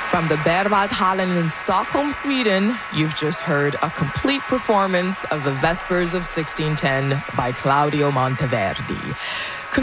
From the Berwaldhallen in Stockholm, Sweden, you've just heard a complete performance of the Vespers of 1610 by Claudio Monteverdi.